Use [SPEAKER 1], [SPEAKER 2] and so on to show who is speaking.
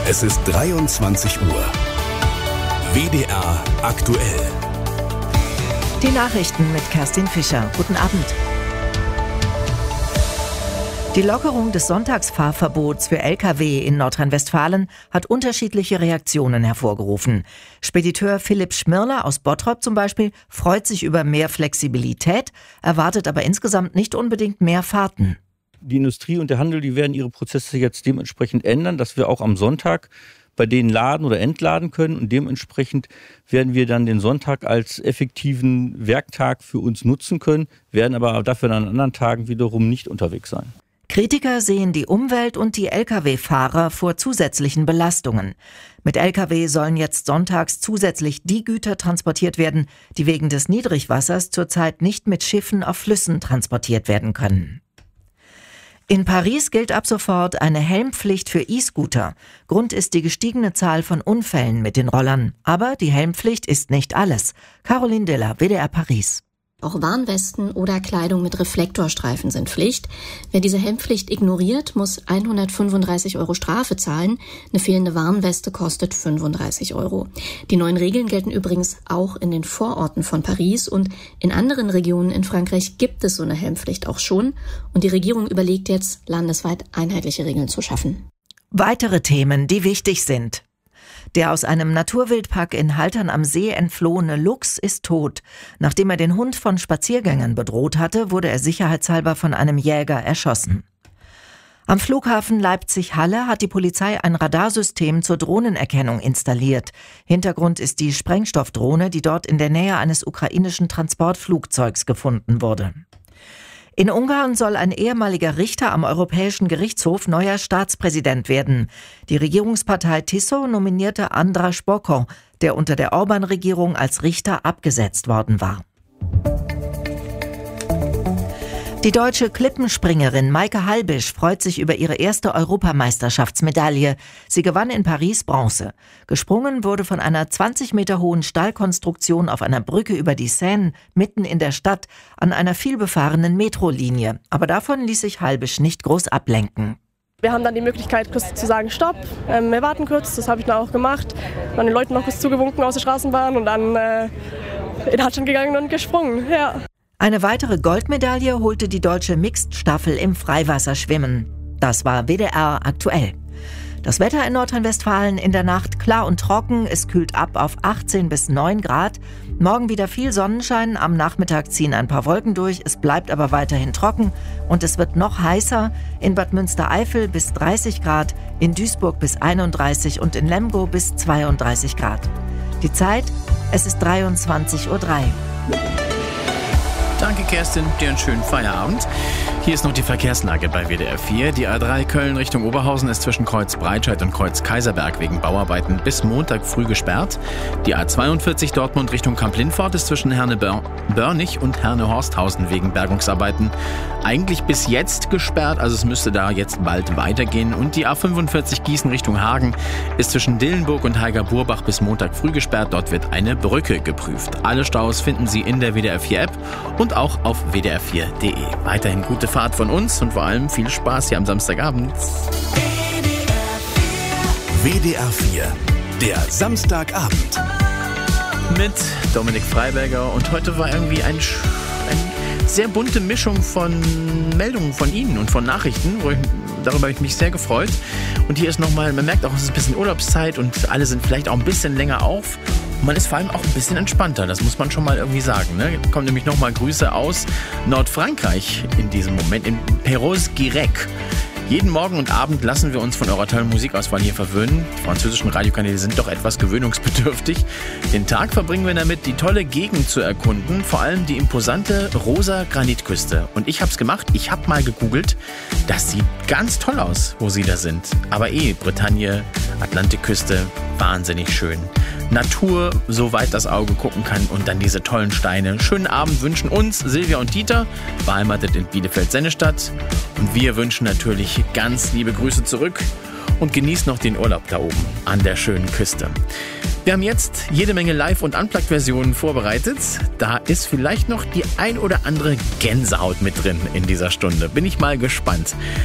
[SPEAKER 1] Es ist 23 Uhr. WDR aktuell.
[SPEAKER 2] Die Nachrichten mit Kerstin Fischer. Guten Abend. Die Lockerung des Sonntagsfahrverbots für Lkw in Nordrhein-Westfalen hat unterschiedliche Reaktionen hervorgerufen. Spediteur Philipp Schmirler aus Bottrop zum Beispiel freut sich über mehr Flexibilität, erwartet aber insgesamt nicht unbedingt mehr Fahrten.
[SPEAKER 3] Die Industrie und der Handel, die werden ihre Prozesse jetzt dementsprechend ändern, dass wir auch am Sonntag bei denen laden oder entladen können. Und dementsprechend werden wir dann den Sonntag als effektiven Werktag für uns nutzen können, werden aber dafür an anderen Tagen wiederum nicht unterwegs sein.
[SPEAKER 2] Kritiker sehen die Umwelt und die Lkw-Fahrer vor zusätzlichen Belastungen. Mit Lkw sollen jetzt sonntags zusätzlich die Güter transportiert werden, die wegen des Niedrigwassers zurzeit nicht mit Schiffen auf Flüssen transportiert werden können. In Paris gilt ab sofort eine Helmpflicht für E-Scooter. Grund ist die gestiegene Zahl von Unfällen mit den Rollern. Aber die Helmpflicht ist nicht alles. Caroline Diller, WDR Paris.
[SPEAKER 4] Auch Warnwesten oder Kleidung mit Reflektorstreifen sind Pflicht. Wer diese Helmpflicht ignoriert, muss 135 € Strafe zahlen. Eine fehlende Warnweste kostet 35 €. Die neuen Regeln gelten übrigens auch in den Vororten von Paris und in anderen Regionen in Frankreich gibt es so eine Helmpflicht auch schon. Und die Regierung überlegt jetzt, landesweit einheitliche Regeln zu schaffen.
[SPEAKER 2] Weitere Themen, die wichtig sind. Der aus einem Naturwildpark in Haltern am See entflohene Luchs ist tot. Nachdem er den Hund von Spaziergängern bedroht hatte, wurde er sicherheitshalber von einem Jäger erschossen. Am Flughafen Leipzig-Halle hat die Polizei ein Radarsystem zur Drohnenerkennung installiert. Hintergrund ist die Sprengstoffdrohne, die dort in der Nähe eines ukrainischen Transportflugzeugs gefunden wurde. In Ungarn soll ein ehemaliger Richter am Europäischen Gerichtshof neuer Staatspräsident werden. Die Regierungspartei TISO nominierte András Bokor, der unter der Orban-Regierung als Richter abgesetzt worden war. Die deutsche Klippenspringerin Maike Halbisch freut sich über ihre erste Europameisterschaftsmedaille. Sie gewann in Paris Bronze. Gesprungen wurde von einer 20 Meter hohen Stahlkonstruktion auf einer Brücke über die Seine, mitten in der Stadt, an einer vielbefahrenen Metrolinie. Aber davon ließ sich Halbisch nicht groß ablenken.
[SPEAKER 5] Wir haben dann die Möglichkeit, kurz zu sagen, stopp, wir warten kurz, das habe ich dann auch gemacht. Dann den Leuten noch kurz zugewunken aus der Straßenbahn und dann in Hatschen gegangen und gesprungen, ja.
[SPEAKER 2] Eine weitere Goldmedaille holte die deutsche Mixed-Staffel im Freiwasserschwimmen. Das war WDR aktuell. Das Wetter in Nordrhein-Westfalen in der Nacht klar und trocken. Es kühlt ab auf 18 bis 9 Grad. Morgen wieder viel Sonnenschein. Am Nachmittag ziehen ein paar Wolken durch. Es bleibt aber weiterhin trocken. Und es wird noch heißer. In Bad Münstereifel bis 30 Grad, in Duisburg bis 31 und in Lemgo bis 32 Grad. Die Zeit, es ist 23:03 Uhr.
[SPEAKER 6] Danke, Kerstin. Dir einen schönen Feierabend. Hier ist noch die Verkehrslage bei WDR 4. Die A3 Köln Richtung Oberhausen ist zwischen Kreuz Breitscheid und Kreuz Kaiserberg wegen Bauarbeiten bis Montag früh gesperrt. Die A42 Dortmund Richtung Kamp-Lindfort ist zwischen Herne-Börnich und Herne-Horsthausen wegen Bergungsarbeiten eigentlich bis jetzt gesperrt. Also es müsste da jetzt bald weitergehen. Und die A45 Gießen Richtung Hagen ist zwischen Dillenburg und Heiger-Burbach bis Montag früh gesperrt. Dort wird eine Brücke geprüft. Alle Staus finden Sie in der WDR 4 App und auch auf wdr4.de. Weiterhin gute Fahrt von uns und vor allem viel Spaß hier am Samstagabend.
[SPEAKER 1] WDR 4, der Samstagabend.
[SPEAKER 6] Mit Dominik Freiberger und heute war irgendwie eine sehr bunte Mischung von Meldungen von Ihnen und von Nachrichten. Darüber habe ich mich sehr gefreut. Und hier ist nochmal, man merkt auch, es ist ein bisschen Urlaubszeit und alle sind vielleicht auch ein bisschen länger auf. Man ist vor allem auch ein bisschen entspannter, das muss man schon mal irgendwie sagen. Ne? Kommen nämlich nochmal Grüße aus Nordfrankreich in diesem Moment, in Perros-Guirec. Jeden Morgen und Abend lassen wir uns von eurer tollen Musikauswahl hier verwöhnen. Die französischen Radiokanäle sind doch etwas gewöhnungsbedürftig. Den Tag verbringen wir damit, die tolle Gegend zu erkunden, vor allem die imposante rosa Granitküste. Und ich hab's gemacht, ich hab mal gegoogelt. Das sieht ganz toll aus, wo sie da sind. Aber Bretagne, Atlantikküste, wahnsinnig schön. Natur, soweit das Auge gucken kann und dann diese tollen Steine. Schönen Abend wünschen uns Silvia und Dieter, beheimatet in Bielefeld-Sennestadt. Und wir wünschen natürlich ganz liebe Grüße zurück und genießt noch den Urlaub da oben an der schönen Küste. Wir haben jetzt jede Menge Live- und Unplugged-Versionen vorbereitet. Da ist vielleicht noch die ein oder andere Gänsehaut mit drin in dieser Stunde. Bin ich mal gespannt.